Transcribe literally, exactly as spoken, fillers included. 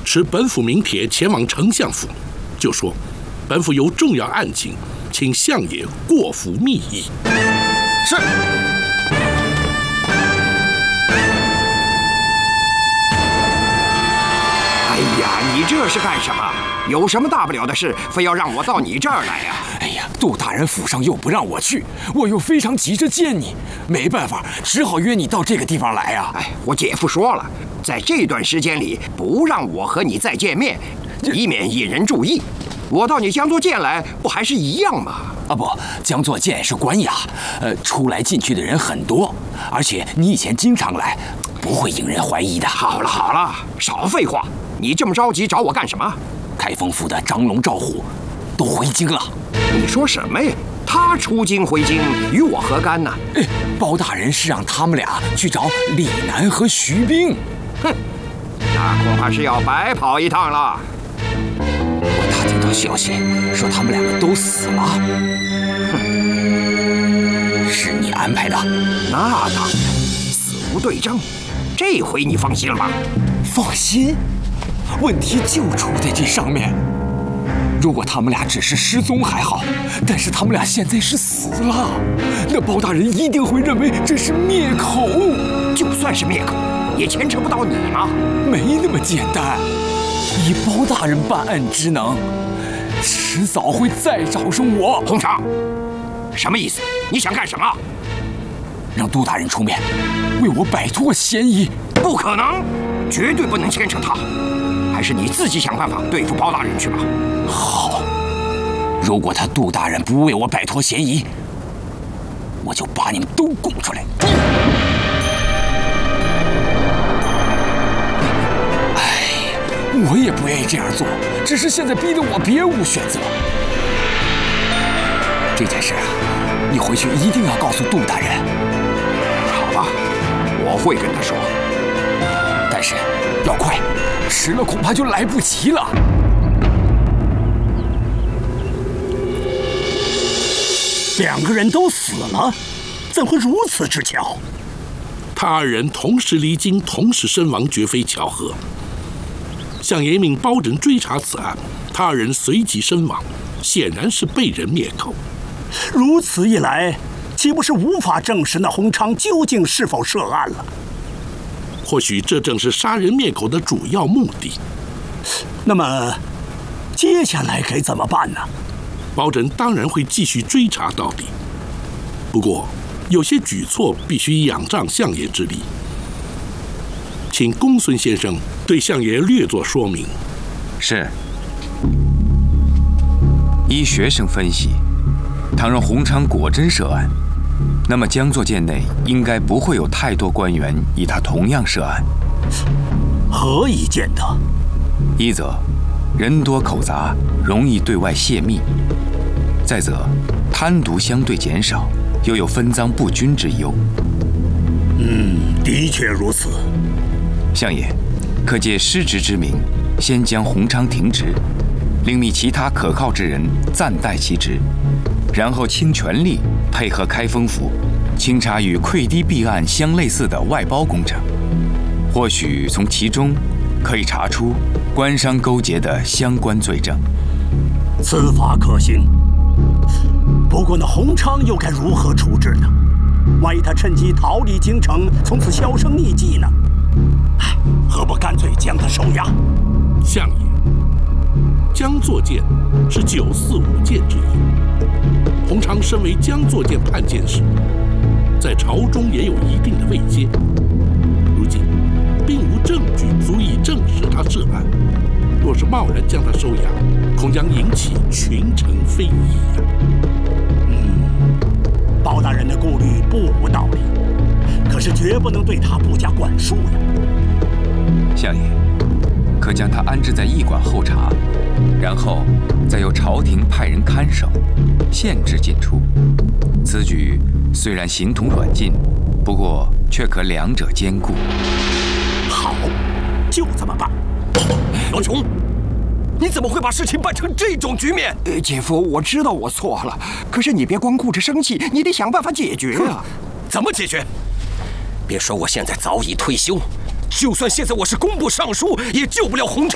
持本府名帖前往丞相府，就说本府有重要案情，请相爷过府密议。 是。 哎呀，你这是干什么？有什么大不了的事，非要让我到你这儿来呀？ 哎呀，杜大人府上又不让我去，我又非常急着见你，没办法，只好约你到这个地方来呀。 哎，我姐夫说了，在这段时间里不让我和你再见面，以免引人注意。我到你江作剑来，不还是一样吗？ 啊不，江作剑是官衙，呃，出来进去的人很多，而且你以前经常来，不会引人怀疑的。 好了好了，少废话，你这么着急找我干什么？ 开封府的张龙、赵虎都回京了。 你说什么呀？他出京回京，与我何干呢？ 哎，包大人是让他们俩去找李楠和徐冰。 哼，那恐怕是要白跑一趟了。 我打听到消息，说他们两个都死了。哼，是你安排的？ 那当然，死无对证。这回你放心了吧？ 放心。问题就出在这上面。如果他们俩只是失踪还好，但是他们俩现在是死了，那包大人一定会认为这是灭口。 就算是灭口，也牵扯不到你吗？ 没那么简单。以包大人办案之能，迟早会再找上我。 洪常，什么意思？你想干什么？ 让杜大人出面，为我摆脱嫌疑。 不可能，绝对不能牵扯他。还是你自己想办法对付包大人去吧。 好，如果他杜大人不为我摆脱嫌疑，我就把你们都供出来。哎，我也不愿意这样做，只是现在逼得我别无选择。这件事啊，你回去一定要告诉杜大人。 好吧，我会跟他说， 但是要快。迟了恐怕就来不及了。 两个人都死了，怎会如此之巧？ 他二人同时离京，同时身亡，绝非巧合。相爷命包拯追查此案，他二人随即身亡，显然是被人灭口。 如此一来，岂不是无法证实那洪昌究竟是否涉案了？ 或许这正是杀人灭口的主要目的。 那么，接下来该怎么办呢？ 包拯当然会继续追查到底，不过有些举措必须仰仗相爷之力，请公孙先生对相爷略作说明。 是。依学生分析，倘若洪昌果真涉案，那么江作剑内应该不会有太多官员与他同样涉案。 何以见得？ 一则人多口杂，容易对外泄密；再则贪渎相对减少，又有分赃不均之忧。 嗯，的确如此。 相爷，可借失职之名，先将洪昌停职，另觅其他可靠之人暂代其职，然后倾全力配合开封府清查与溃堤弊案相类似的外包工程，或许从其中可以查出官商勾结的相关罪证。 此法可行，不过那洪昌又该如何处置呢？万一他趁机逃离京城，从此销声匿迹呢？唉，何不干脆将他收押？ 相爷，江作剑是九四五剑之一，洪昌身为江作剑判剑使，在朝中也有一定的位阶。如今并无证据足以证实他涉案，若是贸然将他收押，恐将引起群臣非议呀。 嗯，包大人的顾虑不无道理，可是绝不能对他不加管束呀。 相爷，可将他安置在驿馆候查，然后再由朝廷派人看守，限制进出。此举虽然形同软禁，不过却可两者兼顾。 好，就这么办。 罗琼，你怎么会把事情办成这种局面？ 呃，姐夫，我知道我错了，可是你别光顾着生气，你得想办法解决啊。 怎么解决？别说我现在早已退休，就算现在我是工部尚书，也救不了洪昌。